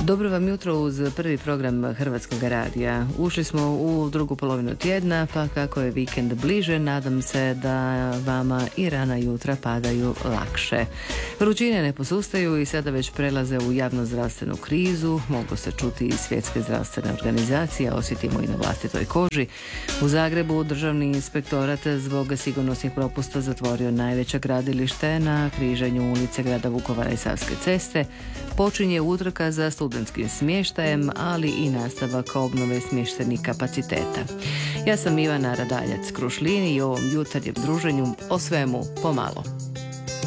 Dobro vam jutro uz prvi program Hrvatskog radija. Ušli smo u drugu polovinu tjedna, pa kako je vikend bliže, nadam se da vama i rana jutra padaju lakše. Vrućine ne posustaju i sada već prelaze u javnozdravstvenu krizu, mogu se čuti i svjetske zdravstvene organizacije, osjetimo i na vlastitoj koži. U Zagrebu Državni inspektorat zbog sigurnosnih propusta zatvorio najveće gradilište na križanju ulice grada Vukovara i Savske ceste. Počinje utrka za studentskim smještajem, ali i nastavak obnove smještajnih kapaciteta. Ja sam Ivana Radaljac-Krušlin i u ovom jutarnjem druženju o svemu pomalo.